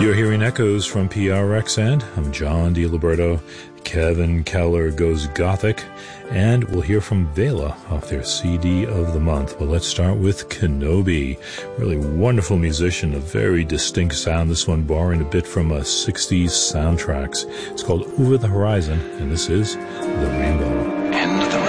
You're hearing echoes from PRX, and I'm John DiLiberto. Kevin Keller goes gothic, and we'll hear from Vela off their CD of the month. But let's start with Kenobi. Really wonderful musician, a very distinct sound. This one borrowing a bit from 60s soundtracks. It's called Over the Horizon, and this is The Rainbow. End of the